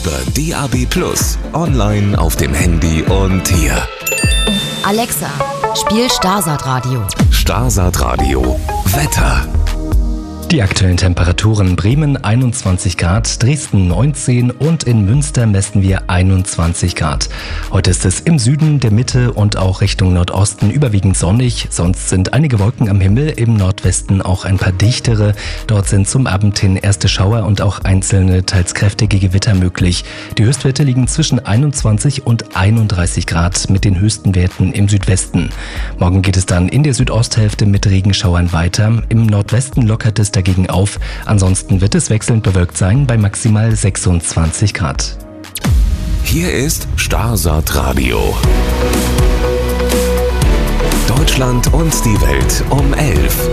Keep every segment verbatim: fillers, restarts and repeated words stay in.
über D A B plus, online auf dem Handy und hier. Alexa, spiel Starsat Radio. Starsat Radio Wetter. Die aktuellen Temperaturen: Bremen einundzwanzig Grad, Dresden neunzehn und in Münster messen wir einundzwanzig Grad. Heute ist es im Süden, der Mitte und auch Richtung Nordosten überwiegend sonnig. Sonst sind einige Wolken am Himmel, im Nordwesten auch ein paar dichtere. Dort sind zum Abend hin erste Schauer und auch einzelne, teils kräftige Gewitter möglich. Die Höchstwerte liegen zwischen einundzwanzig und einunddreißig Grad mit den höchsten Werten im Südwesten. Morgen geht es dann in der Südosthälfte mit Regenschauern weiter. Im Nordwesten lockert es dagegen auf. Ansonsten wird es wechselnd bewölkt sein bei maximal sechsundzwanzig Grad. Hier ist Starsat Radio. Deutschland und die Welt um elf.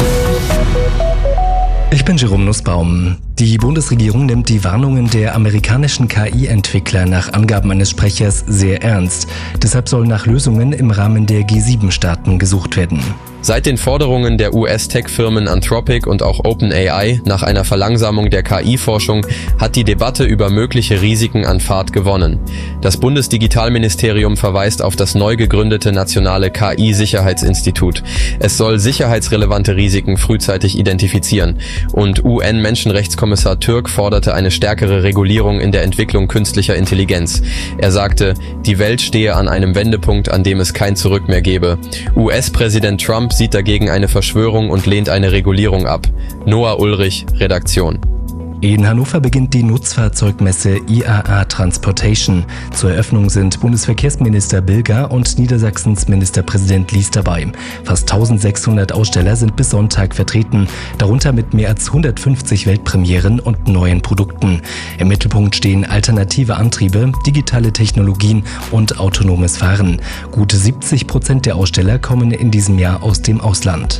Ich bin Jerome Nussbaum. Die Bundesregierung nimmt die Warnungen der amerikanischen K I-Entwickler nach Angaben eines Sprechers sehr ernst. Deshalb soll nach Lösungen im Rahmen der G sieben Staaten gesucht werden. Seit den Forderungen der U S-Tech-Firmen Anthropic und auch OpenAI nach einer Verlangsamung der K I-Forschung hat die Debatte über mögliche Risiken an Fahrt gewonnen. Das Bundesdigitalministerium verweist auf das neu gegründete nationale K I-Sicherheitsinstitut. Es soll sicherheitsrelevante Risiken frühzeitig identifizieren. Und U N-Menschenrechtskommissar Türk forderte eine stärkere Regulierung in der Entwicklung künstlicher Intelligenz. Er sagte, die Welt stehe an einem Wendepunkt, an dem es kein Zurück mehr gebe. U S-Präsident Trump sieht dagegen eine Verschwörung und lehnt eine Regulierung ab. Noah Ulrich, Redaktion. In Hannover beginnt die Nutzfahrzeugmesse I A A Transportation. Zur Eröffnung sind Bundesverkehrsminister Bilger und Niedersachsens Ministerpräsident Lies dabei. Fast eintausendsechshundert Aussteller sind bis Sonntag vertreten, darunter mit mehr als hundertfünfzig Weltpremieren und neuen Produkten. Im Mittelpunkt stehen alternative Antriebe, digitale Technologien und autonomes Fahren. Gut siebzig Prozent der Aussteller kommen in diesem Jahr aus dem Ausland.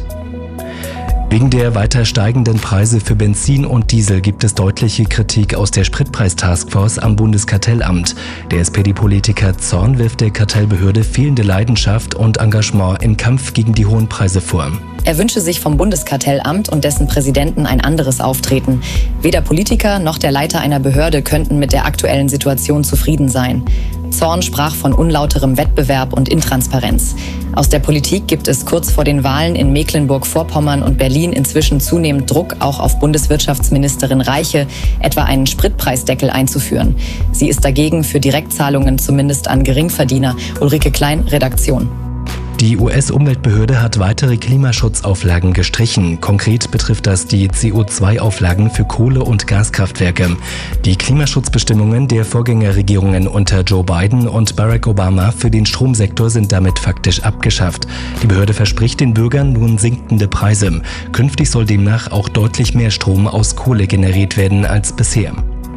Wegen der weiter steigenden Preise für Benzin und Diesel gibt es deutliche Kritik aus der Spritpreis-Taskforce am Bundeskartellamt. Der S P D-Politiker Zorn wirft der Kartellbehörde fehlende Leidenschaft und Engagement im Kampf gegen die hohen Preise vor. Er wünsche sich vom Bundeskartellamt und dessen Präsidenten ein anderes Auftreten. Weder Politiker noch der Leiter einer Behörde könnten mit der aktuellen Situation zufrieden sein. Zorn sprach von unlauterem Wettbewerb und Intransparenz. Aus der Politik gibt es kurz vor den Wahlen in Mecklenburg-Vorpommern und Berlin inzwischen zunehmend Druck, auch auf Bundeswirtschaftsministerin Reiche, etwa einen Spritpreisdeckel einzuführen. Sie ist dagegen für Direktzahlungen zumindest an Geringverdiener. Ulrike Klein, Redaktion. Die U S-Umweltbehörde hat weitere Klimaschutzauflagen gestrichen. Konkret betrifft das die C O zwei Auflagen für Kohle- und Gaskraftwerke. Die Klimaschutzbestimmungen der Vorgängerregierungen unter Joe Biden und Barack Obama für den Stromsektor sind damit faktisch abgeschafft. Die Behörde verspricht den Bürgern nun sinkende Preise. Künftig soll demnach auch deutlich mehr Strom aus Kohle generiert werden als bisher.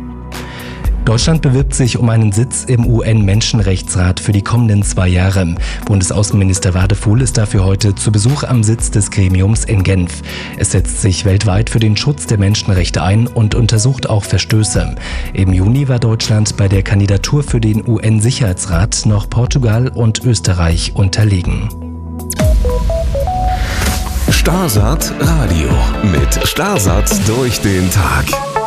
Deutschland bewirbt sich um einen Sitz im U N-Menschenrechtsrat für die kommenden zwei Jahre. Bundesaußenminister Wadefuhl ist dafür heute zu Besuch am Sitz des Gremiums in Genf. Es setzt sich weltweit für den Schutz der Menschenrechte ein und untersucht auch Verstöße. Im Juni war Deutschland bei der Kandidatur für den U N-Sicherheitsrat noch Portugal und Österreich unterlegen. Starsat Radio mit Starsat durch den Tag.